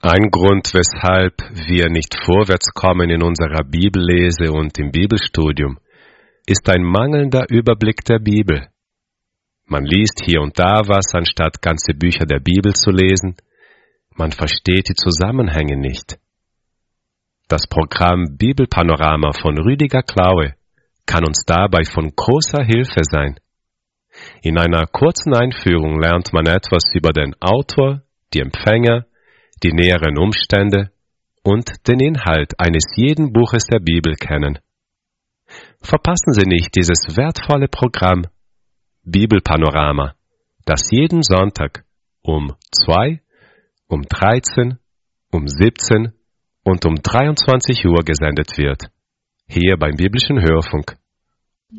Ein Grund, weshalb wir nicht vorwärts kommen in unserer Bibellese und im Bibelstudium, ist ein mangelnder Überblick der Bibel. Man liest hier und da was, anstatt ganze Bücher der Bibel zu lesen. Man versteht die Zusammenhänge nicht. Das Programm Bibelpanorama von Rüdiger Klaue kann uns dabei von großer Hilfe sein. In einer kurzen Einführung lernt man etwas über den Autor, die Empfänger, die näheren Umstände und den Inhalt eines jeden Buches der Bibel kennen. Verpassen Sie nicht dieses wertvolle Programm Bibelpanorama, das jeden Sonntag um 2, um 13, um 17 und um 23 Uhr gesendet wird, hier beim Biblischen Hörfunk.